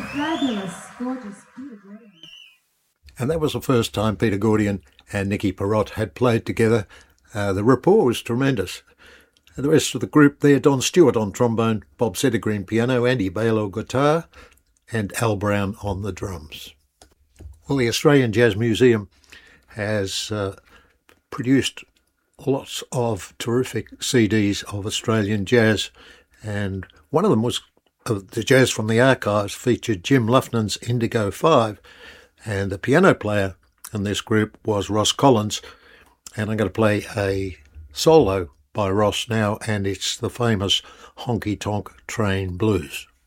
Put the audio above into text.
Fabulous, gorgeous Peter Graham. And that was the first time Peter Gordian and Nicky Perrott had played together. The rapport was tremendous. And the rest of the group there, Don Stewart on trombone, Bob Settergreen piano, Andy Baylor guitar, and Al Brown on the drums. Well, the Australian Jazz Museum has produced lots of terrific CDs of Australian jazz, and one of them was the Jazz from the Archives, featured Jim Luffnan's Indigo 5, and the piano player in this group was Ross Collins, and I'm going to play a solo by Ross now, and it's the famous Honky Tonk Train Blues.